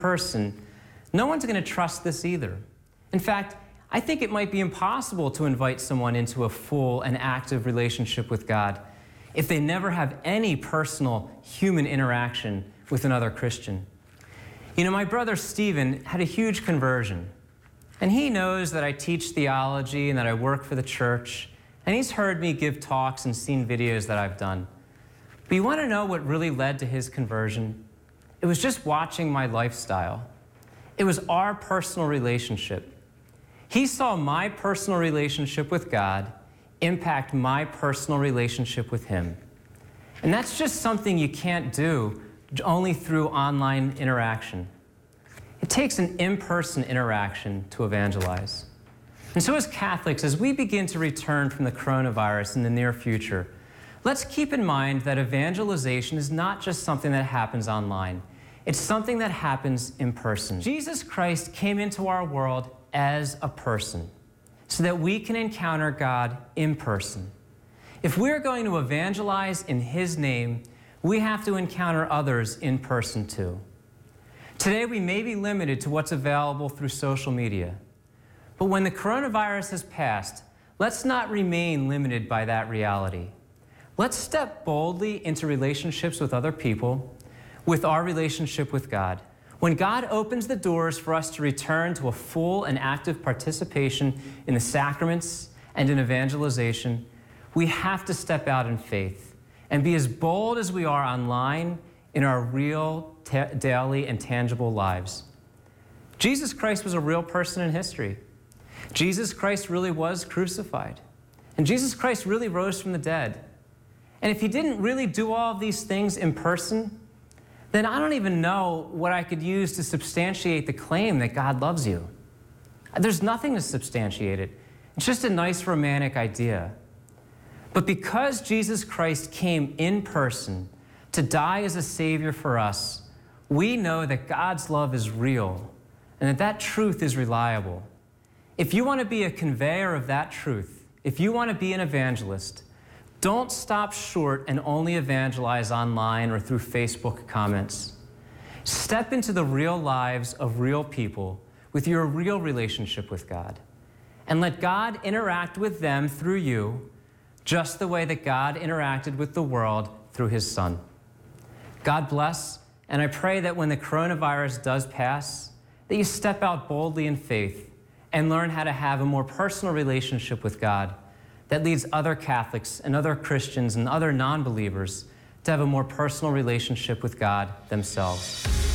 person, no one's going to trust this either. In fact, I think it might be impossible to invite someone into a full and active relationship with God if they never have any personal human interaction with another Christian. You know, my brother Stephen had a huge conversion, and he knows that I teach theology and that I work for the church, and he's heard me give talks and seen videos that I've done. But you want to know what really led to his conversion? It was just watching my lifestyle. It was our personal relationship. He saw my personal relationship with God impact my personal relationship with Him. And that's just something you can't do only through online interaction. It takes an in-person interaction to evangelize. And so as Catholics, as we begin to return from the coronavirus in the near future, let's keep in mind that evangelization is not just something that happens online. It's something that happens in person. Jesus Christ came into our world as a person so that we can encounter God in person. If we're going to evangelize in His name, we have to encounter others in person too. Today, we may be limited to what's available through social media. But when the coronavirus has passed, let's not remain limited by that reality. Let's step boldly into relationships with other people, with our relationship with God. When God opens the doors for us to return to a full and active participation in the sacraments and in evangelization, we have to step out in faith and be as bold as we are online in our real, daily, and tangible lives. Jesus Christ was a real person in history. Jesus Christ really was crucified. And Jesus Christ really rose from the dead. And if He didn't really do all of these things in person, then I don't even know what I could use to substantiate the claim that God loves you. There's nothing to substantiate it. It's just a nice romantic idea. But because Jesus Christ came in person to die as a Savior for us, we know that God's love is real and that that truth is reliable. If you want to be a conveyor of that truth, if you want to be an evangelist, don't stop short and only evangelize online or through Facebook comments. Step into the real lives of real people with your real relationship with God, and let God interact with them through you just the way that God interacted with the world through His Son. God bless, and I pray that when the coronavirus does pass, that you step out boldly in faith and learn how to have a more personal relationship with God that leads other Catholics and other Christians and other non-believers to have a more personal relationship with God themselves.